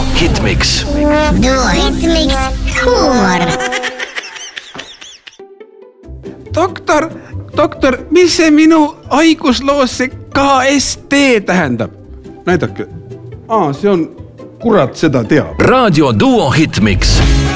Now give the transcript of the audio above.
Hitmix. Duo Hitmix huumor. Doktor, mis see minu haigusloos see KST tähendab? Näidake. See on, kurat seda teab. Raadio Duo Hitmix.